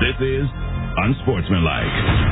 This is Unsportsmanlike.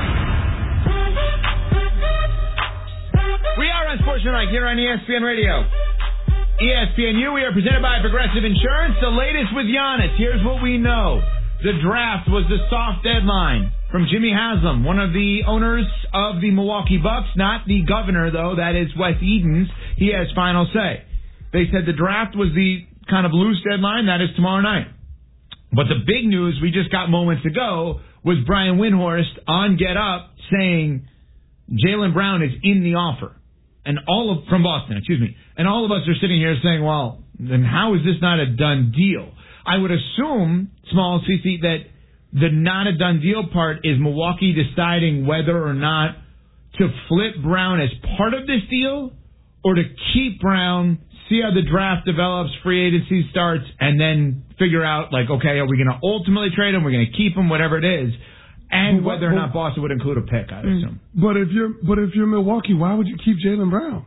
We are Unsportsmanlike here on ESPN Radio. ESPNU, we are presented by Progressive Insurance. The latest with Giannis. Here's what we know. The draft was the soft deadline from Jimmy Haslam, one of the owners of the Milwaukee Bucks, not the governor, though. That is Wes Edens. He has final say. They said the draft was the kind of loose deadline. That is tomorrow night. But the big news we just got moments ago was Brian Windhorst on Get Up saying Jaylen Brown is in the offer. And from Boston, And all of us are sitting here saying, well, then how is this not a done deal? I would assume, Small CC, that the not a done deal part is Milwaukee deciding whether or not to flip Brown as part of this deal or to keep Brown, see how the draft develops, free agency starts, and then figure out, like, okay, are we going to ultimately trade him? We're going to keep him, whatever it is. And whether or not Boston would include a pick, I'd assume. But if you're Milwaukee, why would you keep Jaylen Brown?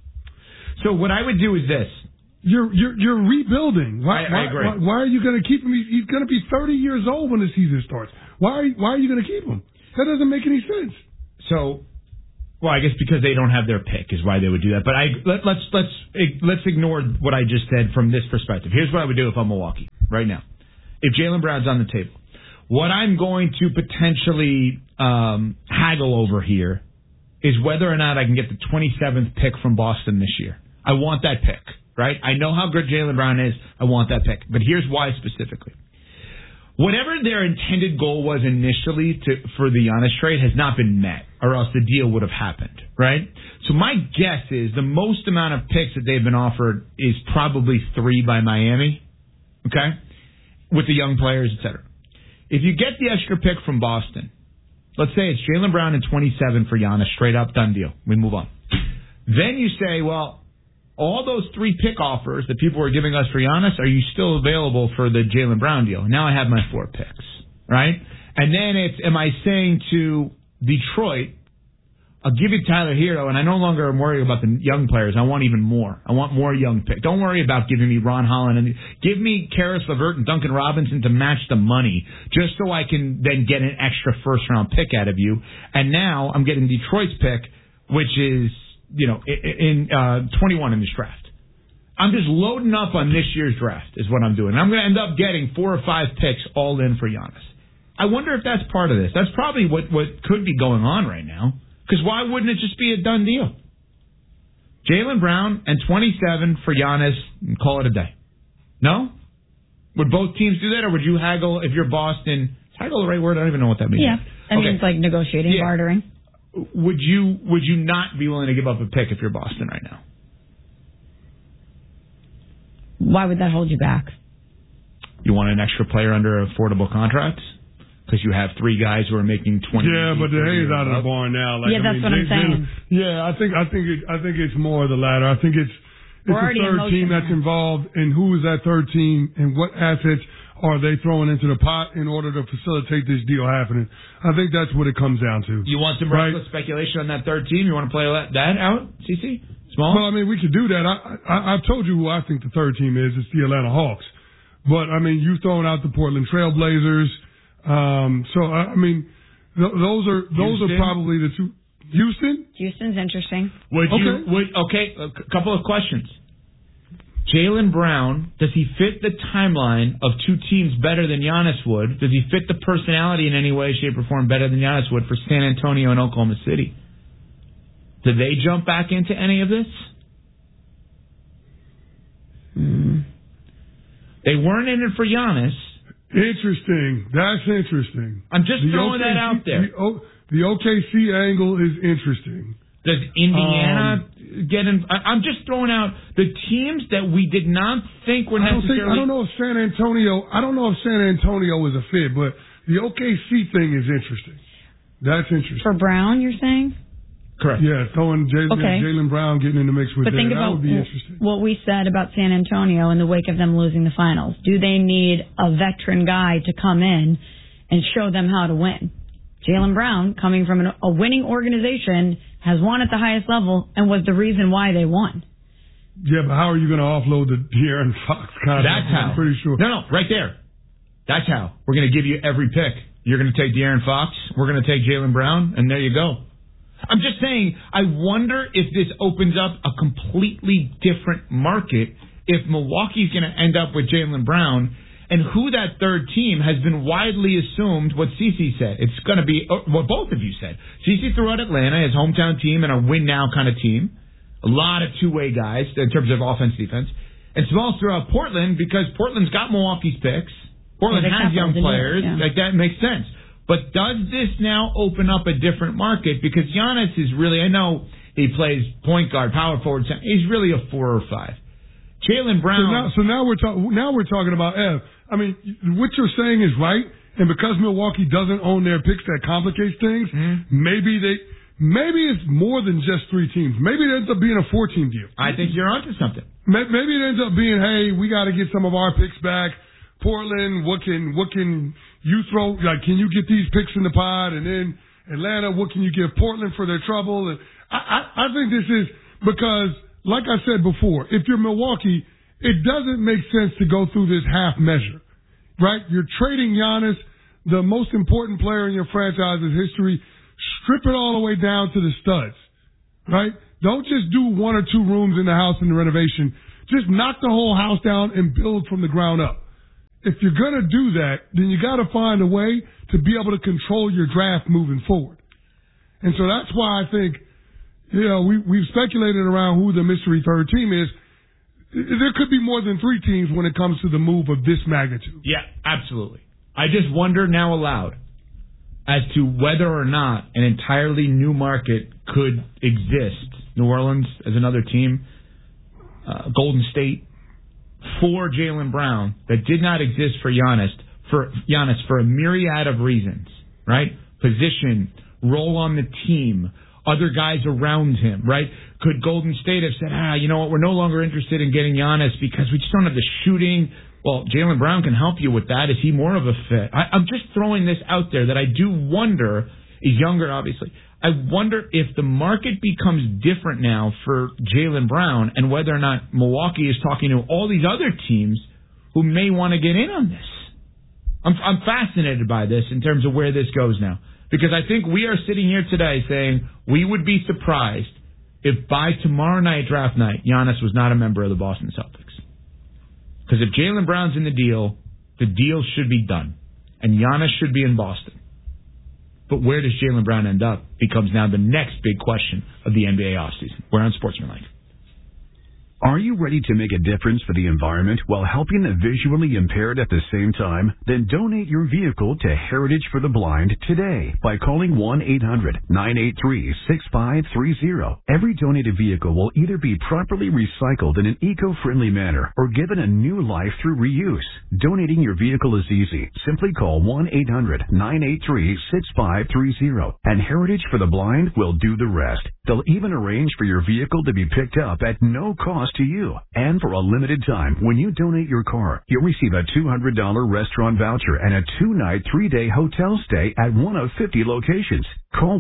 So what I would do is this. You're rebuilding. I agree. Why are you going to keep him? He's going to be 30 years old when the season starts. Why are you going to keep him? That doesn't make any sense. So, well, I guess because they don't have their pick is why they would do that. But let's ignore what I just said from this perspective. Here's what I would do if I'm Milwaukee right now. If Jaylen Brown's on the table, what I'm going to potentially haggle over here is whether or not I can get the 27th pick from Boston this year. I want that pick, right? I know how good Jaylen Brown is. I want that pick. But here's why specifically. Whatever their intended goal was initially for the Giannis trade has not been met, or else the deal would have happened, right? So my guess is the most amount of picks that they've been offered is probably 3 by Miami, okay, with the young players, etc. If you get the extra pick from Boston, let's say it's Jaylen Brown and 27 for Giannis, straight up, done deal. We move on. Then you say, well, all those 3 pick offers that people were giving us for Giannis, are you still available for the Jaylen Brown deal? Now I have my 4 picks, right? And then am I saying to Detroit, I'll give you Tyler Hero, and I no longer am worried about the young players. I want even more. I want more young picks. Don't worry about giving me Ron Holland. And give me Karis LeVert and Duncan Robinson to match the money, just so I can then get an extra first-round pick out of you. And now I'm getting Detroit's pick, which is, in 21 in this draft. I'm just loading up on this year's draft is what I'm doing. And I'm going to end up getting 4 or 5 picks all in for Giannis. I wonder if that's part of this. That's probably what could be going on right now. Because why wouldn't it just be a done deal? Jaylen Brown and 27 for Giannis and call it a day. No? Would both teams do that, or would you haggle if you're Boston? Is haggle the right word? I don't even know what that means. Yeah. I mean, it's like negotiating, bartering. Would you not be willing to give up a pick if you're Boston right now? Why would that hold you back? You want an extra player under affordable contracts? Because you have 3 guys who are making 20. Yeah, but the hay's out of the barn now. Like, that's what I'm saying. Yeah, I think it's more of the latter. I think it's the third team that's involved, and who is that third team, and what assets are they throwing into the pot in order to facilitate this deal happening? I think that's what it comes down to. You want some reckless speculation on that third team? You want to play that out, CC? Small? Well, I mean, we could do that. I've told you who I think the third team is. It's the Atlanta Hawks. But, I mean, you've thrown out the Portland Trailblazers. So I mean, those are probably the 2. Houston's interesting. A couple of questions. Jaylen Brown, does he fit the timeline of 2 teams better than Giannis would? Does he fit the personality in any way, shape, or form better than Giannis would for San Antonio and Oklahoma City? Did they jump back into any of this? They weren't in it for Giannis. Interesting. That's interesting. I'm just throwing that out there. The OKC angle is interesting. Does Indiana get in? I'm just throwing out the teams that we did not think were necessarily. I don't know if San Antonio is a fit, but the OKC thing is interesting. That's interesting. For Brown, you're saying? Correct. Yeah, throwing Jaylen Brown getting in the mix with that. But think about would be interesting. What we said about San Antonio in the wake of them losing the finals. Do they need a veteran guy to come in and show them how to win? Jaylen Brown, coming from a winning organization, has won at the highest level and was the reason why they won. Yeah, but how are you going to offload the De'Aaron Fox contract? That's how. I'm pretty sure. No, right there. That's how. We're going to give you every pick. You're going to take De'Aaron Fox. We're going to take Jaylen Brown, and there you go. I'm just saying, I wonder if this opens up a completely different market if Milwaukee's going to end up with Jaylen Brown, and who that third team has been widely assumed what CeCe said. It's going to be what both of you said. CeCe threw out Atlanta, his hometown team, and a win-now kind of team. A lot of two-way guys in terms of offense-defense. And Smalls threw out Portland because Portland's got Milwaukee's picks. Portland has young players. Like, that makes sense. But does this now open up a different market? Because Giannis is really, I know he plays point guard, power forward. He's really a 4 or 5. Jaylen Brown. So now we're talking about Ev. I mean, what you're saying is right, and because Milwaukee doesn't own their picks, that complicates things. Maybe it's more than just 3 teams. Maybe it ends up being a 4-team deal. I think you're onto something. Maybe it ends up being, hey, we got to get some of our picks back. Portland, what can you throw? Like, can you get these picks in the pod? And then Atlanta, what can you give Portland for their trouble? And I think this is because, like I said before, if you're Milwaukee, it doesn't make sense to go through this half measure, right? You're trading Giannis, the most important player in your franchise's history. Strip it all the way down to the studs, right? Don't just do 1 or 2 rooms in the house in the renovation. Just knock the whole house down and build from the ground up. If you're going to do that, then you got to find a way to be able to control your draft moving forward. And so that's why I think, we've speculated around who the mystery third team is. There could be more than 3 teams when it comes to the move of this magnitude. Yeah, absolutely. I just wonder now aloud as to whether or not an entirely new market could exist. New Orleans as another team, Golden State, for Jaylen Brown that did not exist for Giannis for a myriad of reasons, right? Position, role on the team, other guys around him, right? Could Golden State have said, you know what, we're no longer interested in getting Giannis because we just don't have the shooting. Well, Jaylen Brown can help you with that. Is he more of a fit? I'm just throwing this out there that I do wonder, he's younger, obviously. I wonder if the market becomes different now for Jaylen Brown and whether or not Milwaukee is talking to all these other teams who may want to get in on this. I'm fascinated by this in terms of where this goes now. Because I think we are sitting here today saying we would be surprised if by tomorrow night, draft night, Giannis was not a member of the Boston Celtics. Because if Jaylen Brown's in the deal should be done. And Giannis should be in Boston. But where does Jaylen Brown end up becomes now the next big question of the NBA offseason. We're on Sportsmanlike. Are you ready to make a difference for the environment while helping the visually impaired at the same time? Then donate your vehicle to Heritage for the Blind today by calling 1-800-983-6530. Every donated vehicle will either be properly recycled in an eco-friendly manner or given a new life through reuse. Donating your vehicle is easy. Simply call 1-800-983-6530 and Heritage for the Blind will do the rest. They'll even arrange for your vehicle to be picked up at no cost to you. And for a limited time, when you donate your car, you'll receive a $200 restaurant voucher and a 2-night, 3-day hotel stay at one of 50 locations. Call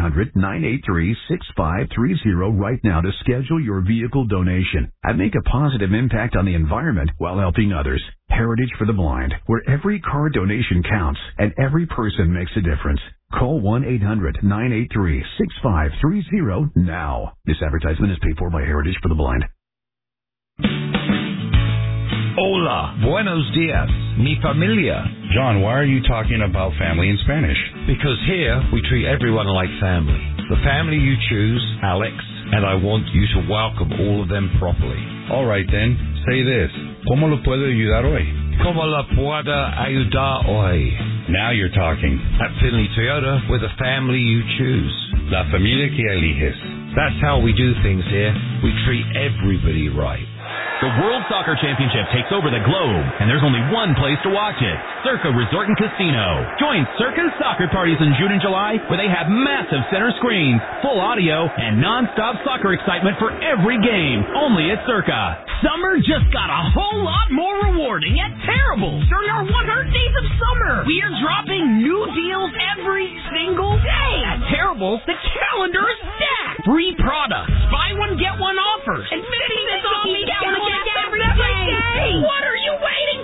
1-800-983-6530 right now to schedule your vehicle donation and make a positive impact on the environment while helping others. Heritage for the Blind, where every car donation counts and every person makes a difference. Call 1-800-983-6530 now. This advertisement is paid for by Heritage for the Blind. Hola, buenos dias, mi familia. John, why are you talking about family in Spanish? Because here we treat everyone like family. The family you choose, Alex, and I want you to welcome all of them properly. All right then, say this. ¿Cómo lo puedo ayudar hoy? ¿Cómo la puedo ayudar hoy? Now you're talking. At Finley Toyota, we're the family you choose. La familia que eliges. That's how we do things here. We treat everybody right. The World Soccer Championship takes over the globe, and there's only one place to watch it, Circa Resort and Casino. Join Circa's soccer parties in June and July, where they have massive center screens, full audio, and non-stop soccer excitement for every game, only at Circa. Summer just got a whole lot more rewarding at Terrible. During our 100 Days of Summer, we are dropping new deals every single day. At Terrible, the calendar is stacked. Free products, buy one, get one offers, and 50 cents off each every day. What are you waiting for?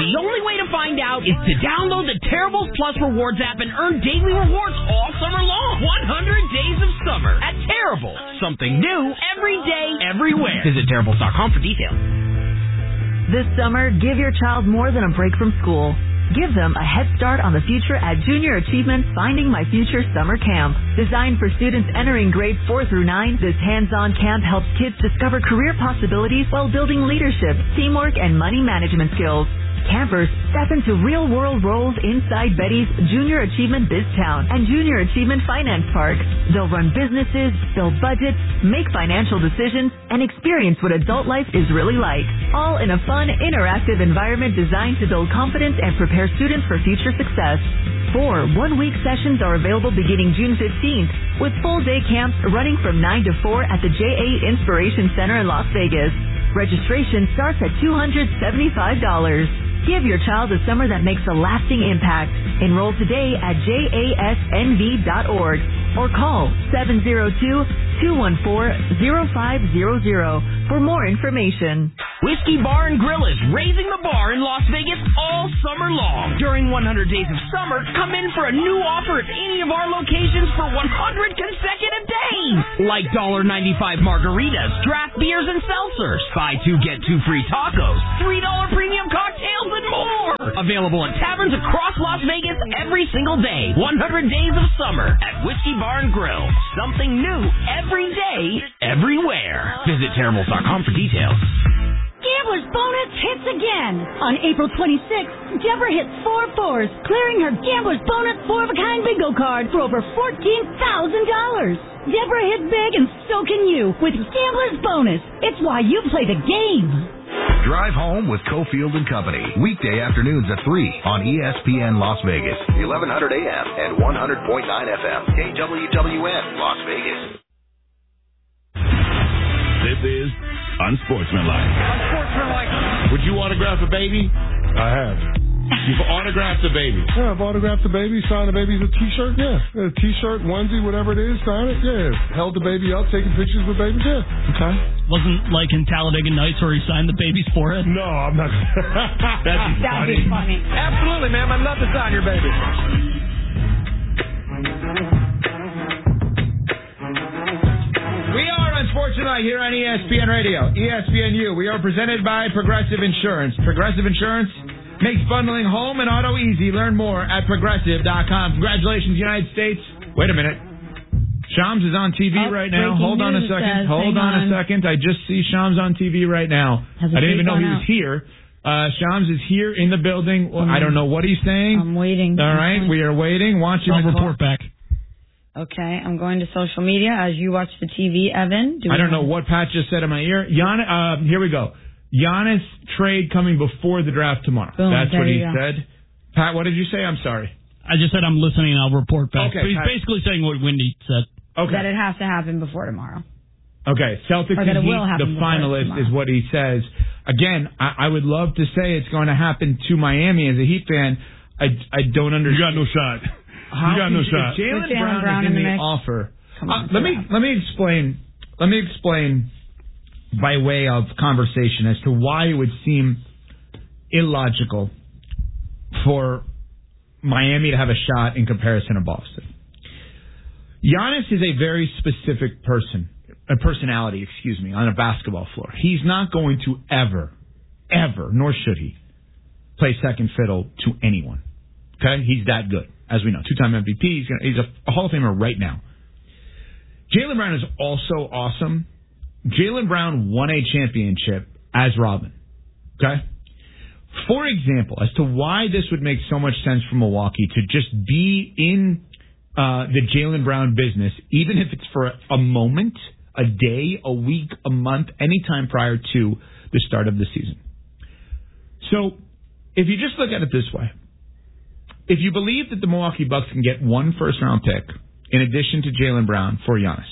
The only way to find out is to download the Terribles Plus Rewards app and earn daily rewards all summer long. 100 days of summer at Terribles. Something new every day, everywhere. Visit Terribles.com for details. This summer, give your child more than a break from school. Give them a head start on the future at Junior Achievement's Finding My Future Summer Camp. Designed for students entering grades 4 through 9, this hands-on camp helps kids discover career possibilities while building leadership, teamwork, and money management skills. Campers step into real-world roles inside Betty's Junior Achievement BizTown and Junior Achievement Finance Park. They'll run businesses, build budgets, make financial decisions, and experience what adult life is really like. All in a fun, interactive environment designed to build confidence and prepare students for future success. 4 one-week sessions are available beginning June 15th, with full-day camps running from 9 to 4 at the JA Inspiration Center in Las Vegas. Registration starts at $275. Give your child a summer that makes a lasting impact. Enroll today at jasnv.org or call 702-214-0500 for more information. Whiskey Bar and Grill is raising the bar in Las Vegas all summer long. During 100 Days of Summer, come in for a new offer at any of our locations for 100 consecutive days. Like $1.95 margaritas, draft beers, and seltzers. Buy 2, get 2 free tacos, $3 premium cocktails, and more. Available at taverns across Las Vegas every single day. 100 Days of Summer at Whiskey Bar and Grill. Something new every day, everywhere. Visit Terribles.com for details. Gambler's Bonus hits again. On April 26th, Deborah hit 4 fours, clearing her Gambler's Bonus 4-of-a-kind bingo card for over $14,000. Deborah hit big and so can you with Gambler's Bonus. It's why you play the game. Drive Home with Cofield and Company. Weekday afternoons at 3 on ESPN Las Vegas. 1100 AM and 100.9 FM. KWWN Las Vegas. This is Unsportsmanlike. Would you autograph a baby? I have. You've autographed a baby? Yeah, I've autographed the baby, signed the baby's a T-shirt, yeah. A T-shirt, onesie, whatever it is, sign it, yeah. Held the baby up, taking pictures with babies, yeah. Okay. Wasn't like in Talladega Nights where he signed the baby's forehead? No, I'm not. That'd be funny. Absolutely, ma'am. I'd love to sign your baby. We are Unsportsmanlike here on ESPN Radio, ESPNU. We are presented by Progressive Insurance. Progressive Insurance makes bundling home and auto easy. Learn more at Progressive.com. Congratulations, United States. Wait a minute. Shams is on TV right now. Hold on a second. Hold on a second. I just see Shams on TV right now. I didn't even know he was here. Shams is here in the building. Well, I don't know what he's saying. I'm waiting. All right. We are waiting. Watching. I'll report back. Okay, I'm going to social media as you watch the TV, Evan. I don't know what Pat just said in my ear. Here we go. Giannis trade coming before the draft tomorrow. Boom, that's what he said. Pat, what did you say? I'm sorry. I just said I'm listening and I'll report back. Okay, but he's Pat. basically saying what Wendy said. Okay. That it has to happen before tomorrow. Okay, Celtics and Heat, the finalist, is what he says. Again, I would love to say it's going to happen to Miami as a Heat fan. I don't understand. You got no shot. You got no shot. Jaylen Brown is in the offer. Let me explain. Let me explain by way of conversation as to why it would seem illogical for Miami to have a shot in comparison to Boston. Giannis is a very specific personality, on a basketball floor. He's not going to ever, nor should he, play second fiddle to anyone. Okay? He's that good, as we know. 2-time MVP. He's a Hall of Famer right now. Jaylen Brown is also awesome. Jaylen Brown won a championship as Robin. Okay? For example, as to why this would make so much sense for Milwaukee to just be in the Jaylen Brown business, even if it's for a moment, a day, a week, a month, anytime prior to the start of the season. So, if you just look at it this way, if you believe that the Milwaukee Bucks can get one first-round pick in addition to Jaylen Brown for Giannis,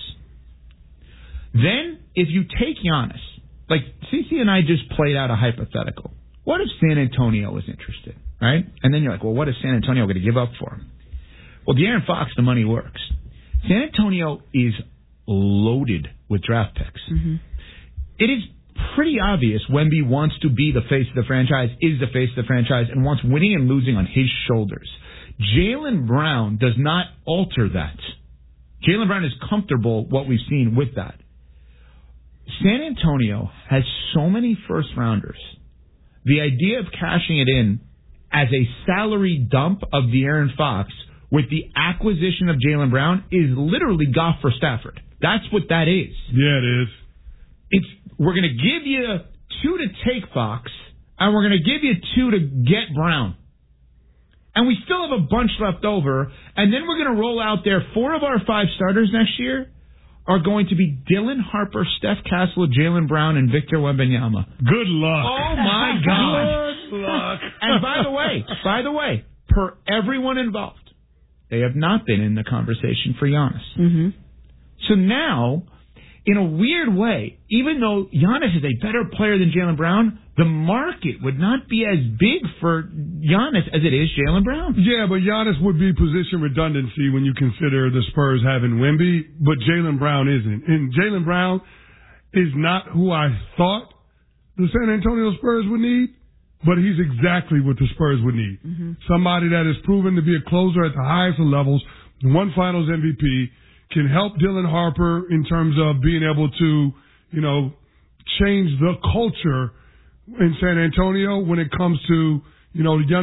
then if you take Giannis, like CeCe and I just played out a hypothetical. What if San Antonio was interested, right? And then you're like, well, what is San Antonio going to give up for him? Well, De'Aaron Fox, the money works. San Antonio is loaded with draft picks. Mm-hmm. It is pretty obvious Wemby wants to be the face of the franchise, is the face of the franchise, and wants winning and losing on his shoulders. Jaylen Brown does not alter that. Jaylen Brown is comfortable what we've seen with that. San Antonio has so many first-rounders. The idea of cashing it in as a salary dump of De'Aaron Fox with the acquisition of Jaylen Brown is literally Goff for Stafford. That's what that is. Yeah, it is. We're going to give you 2 to take Fox, and we're going to give you 2 to get Brown. And we still have a bunch left over, and then we're going to roll out there 4 of our 5 starters next year are going to be Dylan Harper, Steph Castle, Jaylen Brown, and Victor Wembanyama. Good luck. Oh, my God. Good luck. And by the way, per everyone involved, they have not been in the conversation for Giannis. Mm-hmm. So now, in a weird way, even though Giannis is a better player than Jaylen Brown, the market would not be as big for Giannis as it is Jaylen Brown. Yeah, but Giannis would be position redundancy when you consider the Spurs having Wemby, but Jaylen Brown isn't. And Jaylen Brown is not who I thought the San Antonio Spurs would need, but he's exactly what the Spurs would need. Mm-hmm. Somebody that is proven to be a closer at the highest of levels, won Finals MVP, can help Dylan Harper in terms of being able to, change the culture in San Antonio when it comes to, the young